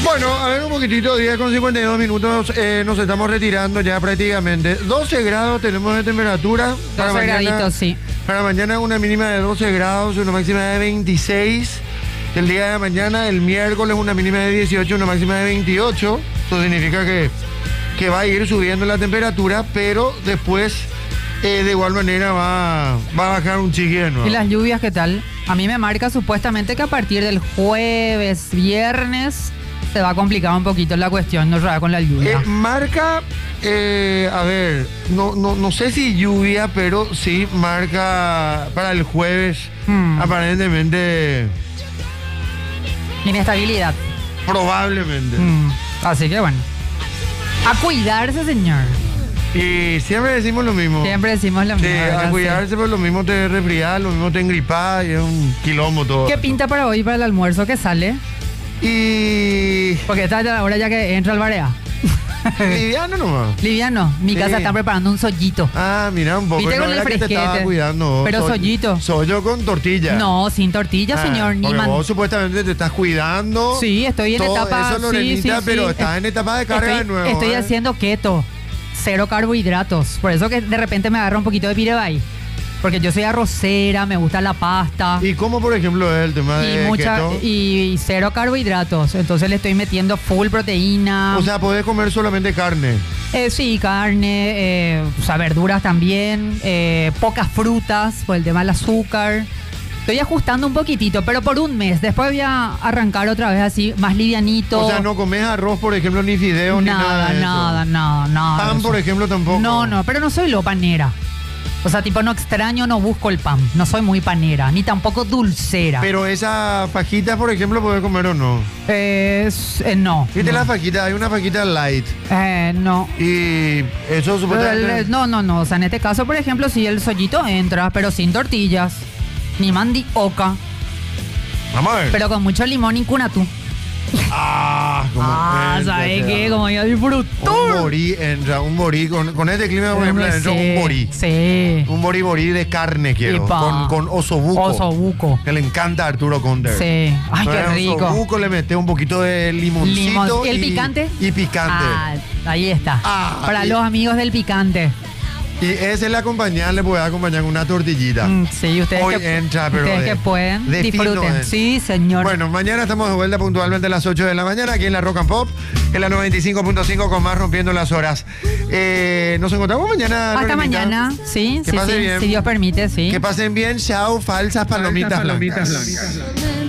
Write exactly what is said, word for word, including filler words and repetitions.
Bueno, a ver un poquitito, diez con cincuenta y dos minutos, eh, nos estamos retirando ya prácticamente. doce grados tenemos de temperatura. Para doce mañana, graditos, sí. Para mañana una mínima de doce grados, una máxima de veintiséis. El día de mañana, el miércoles, una mínima de dieciocho, una máxima de veintiocho. Eso significa que, que va a ir subiendo la temperatura, pero después eh, de igual manera va, va a bajar un chiqui de nuevo. ¿Y las lluvias qué tal? A mí me marca supuestamente que a partir del jueves, viernes, se va a complicar un poquito la cuestión, no rara con la lluvia. Eh, marca, eh, a ver, no, no, no sé si lluvia, pero sí marca para el jueves, Hmm. aparentemente, Inestabilidad. probablemente. Mm, Así que bueno. A cuidarse, señor. Y siempre decimos lo mismo. Siempre decimos lo Sí, mismo. a ¿verdad? cuidarse, pues lo mismo te resfriás, lo mismo te engripás y es un quilombo todo. ¿Qué pinta para hoy, para el almuerzo que sale? Y... Porque esta es la hora ya que entra el barea. liviano nomás. Liviano, mi Sí. casa está preparando un sollito. Ah, mira un poco. Viste no con el era que te estaba fresquete. cuidando. Pero sollito. Sollo con tortilla. No, sin tortilla, Ah, señor. Ni porque man- vos supuestamente te estás cuidando. Sí, estoy en todo etapa... eso, sí, Lorenita, sí, pero sí. estás en etapa de carga estoy, de nuevo. Estoy ¿eh? haciendo keto. Cero carbohidratos. Por eso que de repente me agarra un poquito de pirebay. Porque yo soy arrocera, me gusta la pasta. ¿Y cómo, por ejemplo, es el tema Y, de mucha, keto? y cero carbohidratos. Entonces le estoy metiendo full proteína. O sea, podés comer solamente carne. Eh, sí, carne, eh, o sea, verduras también, eh, pocas frutas por el tema del azúcar. Estoy ajustando un poquitito, pero por un mes. Después voy a arrancar otra vez así, más livianito. O sea, no comes arroz, por ejemplo, ni fideo, ni nada nada, de eso. nada, nada, nada. Pan, de eso. por ejemplo, tampoco. No, no, pero no soy lo panera. O sea, tipo, no extraño, no busco el pan. No soy muy panera, ni tampoco dulcera. Pero esa fajita, por ejemplo, podés comer o no. Es, eh, no. ¿Viste no. la fajita? Hay una fajita light. Eh, no. Y eso El- supuestamente... no, no, no. O sea, en este caso, por ejemplo, sí el sollito entra, pero sin tortillas. Ni mandioca. Vamos a ver. Pero con mucho limón y cunatú. Ah, como... Ah, entra, ¿sabes te qué? da. Como yo disfruto. Un borí entra, un borí. Con, con este clima, por ejemplo, entra un borí. Sí. Un borí borí de carne, quiero. Epa. Con, con osobuco. Osobuco. Que le encanta a Arturo Conter. Sí. Ay, qué Entonces, rico. Osobuco le mete un poquito de limoncito. Limón. ¿El y- picante? Y picante. Ah, ahí está. Ah, Para y- los amigos del picante. Y ese le acompañar, le puede acompañar con una tortillita. Mm, sí, ustedes, Hoy que, entra, pero ustedes de- que pueden, de fino disfruten. es. Sí, señor. Bueno, mañana estamos de vuelta puntualmente a las ocho de la mañana aquí en la Rock and Pop, en la noventa y cinco punto cinco con más rompiendo las horas. Eh, nos encontramos mañana. Hasta Lorenita. mañana, sí, Que sí, pase sí, bien. si Dios permite, sí. Que pasen bien, chao, falsas palomitas, Palomitas blancas. blancas.